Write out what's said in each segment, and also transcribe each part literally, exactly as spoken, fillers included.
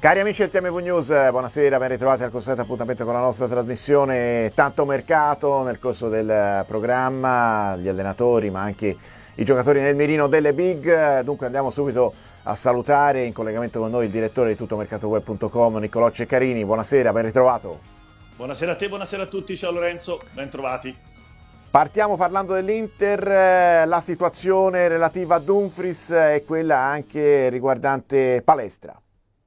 Cari amici del T M V News, buonasera, ben ritrovati al consueto appuntamento con la nostra trasmissione. Tanto mercato nel corso del programma, gli allenatori ma anche i giocatori nel mirino delle big. Dunque andiamo subito a salutare in collegamento con noi il direttore di tuttomercatoweb punto com, Niccolò Ceccarini. Buonasera, ben ritrovato. Buonasera a te, buonasera a tutti, ciao Lorenzo, ben trovati. Partiamo parlando dell'Inter, la situazione relativa a Dumfries e quella anche riguardante Palestra.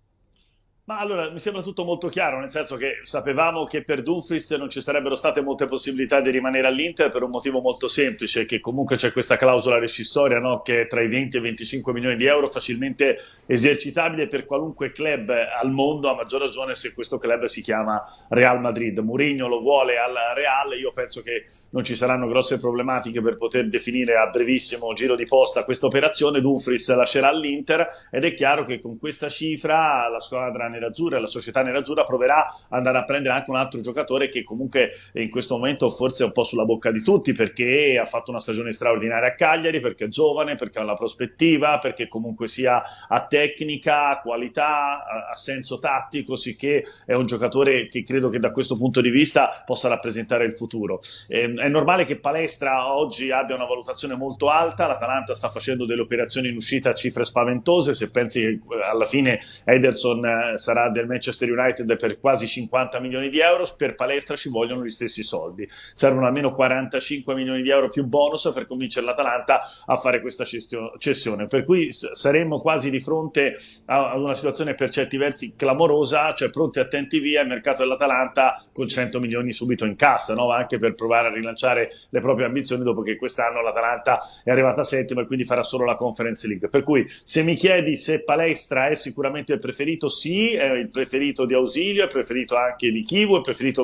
Ma allora, mi sembra tutto molto chiaro, nel senso che sapevamo che per Dumfries non ci sarebbero state molte possibilità di rimanere all'Inter per un motivo molto semplice, che comunque c'è questa clausola rescissoria, no? Che è tra i venti e i venticinque milioni di euro, facilmente esercitabile per qualunque club al mondo, a maggior ragione se questo club si chiama Real Madrid. Mourinho lo vuole al Real, io penso che non ci saranno grosse problematiche per poter definire a brevissimo giro di posta questa operazione. Dumfries lascerà l'Inter ed è chiaro che con questa cifra la squadra nerazzurra, la società nerazzurra proverà ad andare a prendere anche un altro giocatore che comunque in questo momento forse è un po' sulla bocca di tutti, perché ha fatto una stagione straordinaria a Cagliari, perché è giovane, perché ha una prospettiva, perché comunque sia a tecnica, a qualità, a, a senso tattico, sicché è un giocatore che credo che da questo punto di vista possa rappresentare il futuro. Eh, è normale che Palestra oggi abbia una valutazione molto alta, l'Atalanta sta facendo delle operazioni in uscita a cifre spaventose, se pensi che alla fine Ederson eh, sarà del Manchester United per quasi cinquanta milioni di euro, per Palestra ci vogliono gli stessi soldi, servono almeno quarantacinque milioni di euro più bonus per convincere l'Atalanta a fare questa cessione, per cui saremmo quasi di fronte ad una situazione per certi versi clamorosa, cioè pronti attenti via il mercato dell'Atalanta con cento milioni subito in cassa, no? Anche per provare a rilanciare le proprie ambizioni dopo che quest'anno l'Atalanta è arrivata settima e quindi farà solo la Conference League. Per cui se mi chiedi se Palestra è sicuramente il preferito, sì, è il preferito di Ausilio, è il preferito anche di Chivu, è il preferito